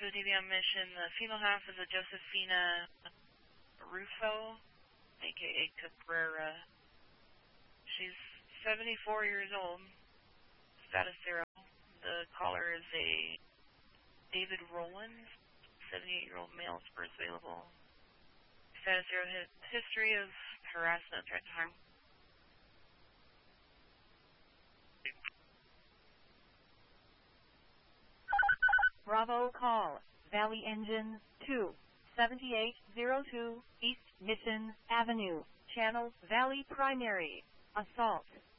for the DV on mission. The female half is a Josephina Rufo, aka Cabrera. She's 74 years old. Status 0. The caller is a David Rowland, 78-year-old male, spurs available. Status 0, history of harassment, threat to harm. Bravo call, Valley Engine 2, 7802 East Mission Avenue, Channel Valley Primary, assault.